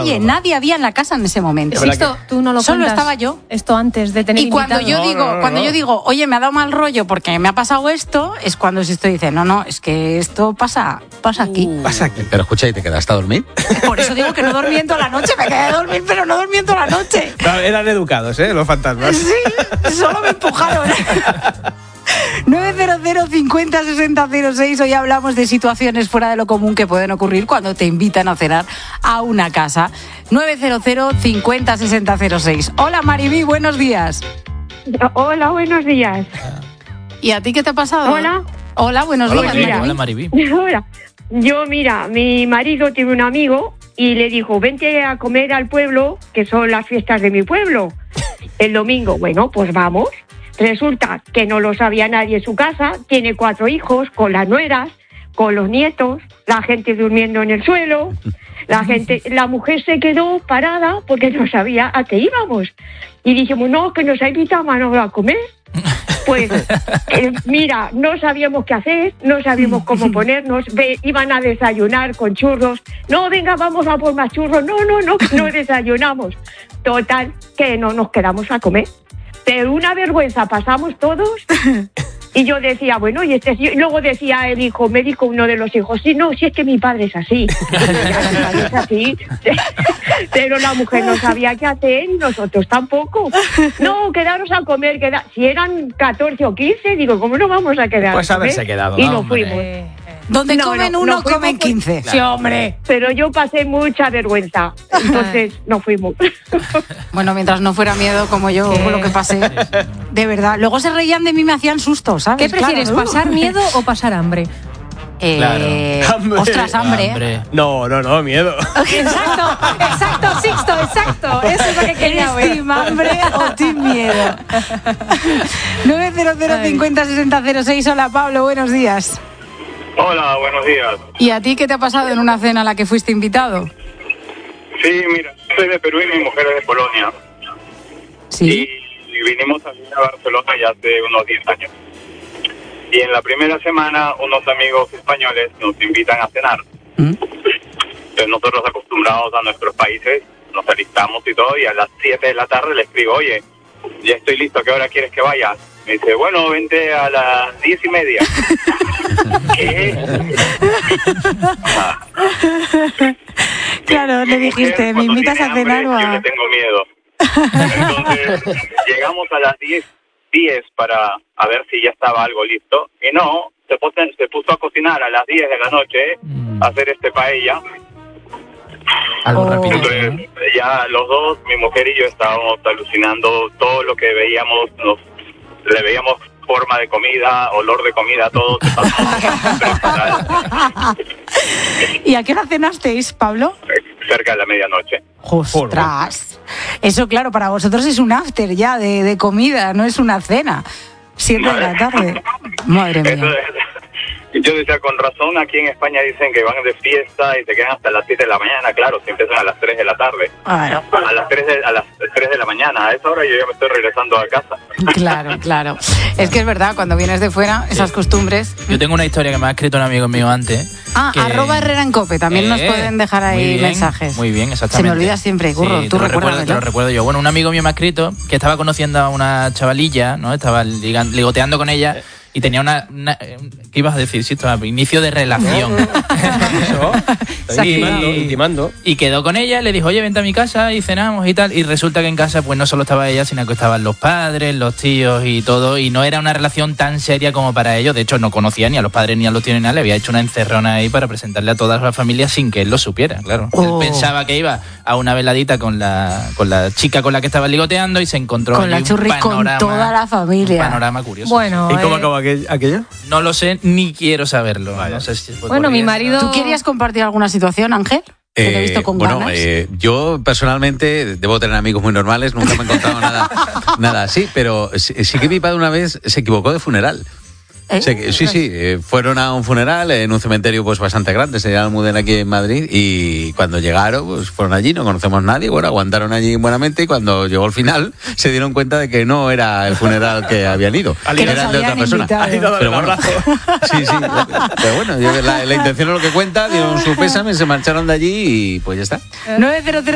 Oye, nadie había en la casa en ese momento. Sixto, tú no lo Solo cuentas. estaba yo. Esto antes de tener Y cuando invitado. yo digo, oye, me ha dado mal rollo porque me ha pasado esto, es cuando Sixto dice, no, es que esto pasa aquí. Pasa aquí. Pero escucha, ¿y te quedaste a dormir? Por eso digo que no dormí en toda la noche, me quedé a dormir, pero no dormí en toda la noche. No, eran educados, los fantasmas. Sí, solo me empujaron. 900 50 60 06. Hoy hablamos de situaciones fuera de lo común que pueden ocurrir cuando te invitan a cenar a una casa. 900 50 60 06. Hola Maribí, buenos días. Hola, buenos días. ¿Y a ti qué te ha pasado? Hola, buenos días. Mira. Hola, Maribí. Hola. Mira, mi marido tiene un amigo y le dijo, vente a comer al pueblo, que son las fiestas de mi pueblo, el domingo. Bueno, pues vamos. Resulta que no lo sabía nadie en su casa, tiene 4 hijos, con las nueras, con los nietos, la gente durmiendo en el suelo, la mujer se quedó parada porque no sabía a qué íbamos. Y dijimos, no, que nos ha invitado a comer. Pues, mira, no sabíamos qué hacer, no sabíamos cómo ponernos, iban a desayunar con churros. No, venga, vamos a por más churros. No desayunamos. Total, que no nos quedamos a comer. Pero una vergüenza pasamos todos. Y yo decía, bueno, y luego decía el hijo, me dijo uno de los hijos, sí, no, si es que mi padre es así. Mi padre es así. Pero la mujer no sabía qué hacer y nosotros tampoco. No, quedaros a comer. Si eran 14 o 15, digo, ¿cómo no vamos a quedar? Pues haberse quedado. Y nos fuimos. Donde comen uno, comen 15. Sí, hombre. Pero yo pasé mucha vergüenza. Entonces nos fuimos. Bueno, mientras no fuera miedo como yo, fue lo que pasé. De verdad. Luego se reían de mí, me hacían susto, ¿sabes? ¿Qué prefieres, Claro. pasar miedo o pasar hambre? Hambre. Ostras, hambre. No, miedo. Exacto, Sixto, exacto. Eso es lo que quería ¿Eres oír. team hambre o team miedo? 900 50 60 06. Hola, Pablo, buenos días. Hola, buenos días. ¿Y a ti qué te ha pasado en una cena a la que fuiste invitado? Sí, mira, soy de Perú y mi mujer es de Polonia. Sí. Y vinimos a vivir a Barcelona ya hace unos 10 años. Y en la primera semana unos amigos españoles nos invitan a cenar. Entonces nosotros acostumbrados a nuestros países, nos alistamos y todo, y a las 7 de la tarde le escribo, oye, ya estoy listo, ¿qué hora quieres que vaya? Me dice, bueno, vente a las 10:30. ¿Qué? Claro, le dijiste, ¿me invitas a cenar o Yo a...? le tengo miedo. Entonces, llegamos a las 10 para a ver si ya estaba algo listo. Y no, se puso a cocinar a las 10 de la noche, a hacer paella. Algo rápido. Entonces, ya los dos, mi mujer y yo, estábamos alucinando todo lo que veíamos, le veíamos forma de comida, olor de comida, todo. ¿Y a qué hora cenasteis, Pablo? Cerca de la medianoche. ¡Ostras! Eso, claro, para vosotros es un after ya de comida, no es una cena. 7 de la tarde. Madre mía. Yo decía, con razón, aquí en España dicen que van de fiesta y se quedan hasta las 7 de la mañana. Claro, si empiezan a las 3 de la tarde. Claro. A las 3 de la mañana. A esa hora yo ya me estoy regresando a casa. Claro. Es que es verdad, cuando vienes de fuera, esas costumbres... Yo tengo una historia que me ha escrito un amigo mío antes. que... @Herrera en Cope, también nos pueden dejar ahí muy bien, mensajes. Muy bien, exactamente. Se me olvida siempre, Curro, Sí, tú te recuérdamelo. lo recuerdo yo. Bueno, un amigo mío me ha escrito que estaba conociendo a una chavalilla, ¿no? Estaba ligoteando con ella y tenía una ¿qué ibas a decir? Sí, inicio de relación. Eso. Intimando. Y quedó con ella, le dijo, oye, vente a mi casa y cenamos y tal. Y resulta que en casa pues no solo estaba ella, sino que estaban los padres, los tíos y todo. Y no era una relación tan seria como para ellos. De hecho, no conocía ni a los padres ni a los tíos ni nada. Le había hecho una encerrona ahí para presentarle a toda la familia sin que él lo supiera, claro. Él pensaba que iba a una veladita con la chica con la que estaba ligoteando y se encontró con la churri con toda la familia. Un panorama curioso. Bueno, ¿Y cómo acabó aquello? No lo sé ni quiero saberlo. No sé si fue bueno, mi corriendo. marido... ¿Tú querías compartir alguna situación, Ángel? Que te he visto con ganas. Yo personalmente debo tener amigos muy normales, nunca me he encontrado nada así, pero sí que mi padre una vez se equivocó de funeral. Sí, fueron a un funeral en un cementerio pues bastante grande, se llama Almudena aquí en Madrid, y cuando llegaron pues fueron allí, no conocemos a nadie, bueno, aguantaron allí buenamente, y cuando llegó el final se dieron cuenta de que no era el funeral que habían ido, que eran de otra persona. Pero bueno, sí, pero bueno, la intención es lo que cuenta, dieron su pésame, se marcharon de allí y pues ya está. 900